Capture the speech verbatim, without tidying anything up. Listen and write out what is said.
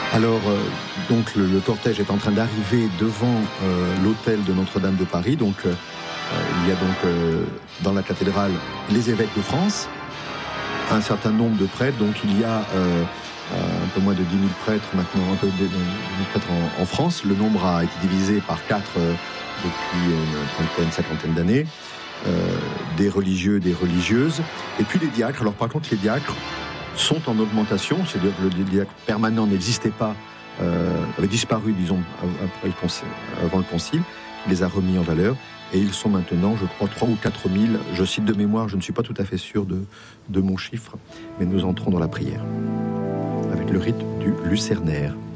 Alors, euh, donc le, le cortège est en train d'arriver devant euh, l'hôtel de Notre-Dame de Paris. Donc, euh, il y a donc euh, dans la cathédrale les évêques de France, un certain nombre de prêtres. Donc, il y a euh, un peu moins de dix mille prêtres maintenant, un peu de dix mille prêtres en, en France. Le nombre a été divisé par quatre euh, depuis une trentaine, cinquantaine d'années. Euh, des religieux, des religieuses, et puis les diacres. Alors, par contre, les diacres sont en augmentation, c'est-à-dire que le diacre permanent n'existait pas, euh, avait disparu, disons, après le concile, avant le concile. Il les a remis en valeur, et ils sont maintenant, je crois, trois ou quatre mille. Je cite de mémoire, je ne suis pas tout à fait sûr de, de mon chiffre, mais nous entrons dans la prière, avec le rite du lucernaire.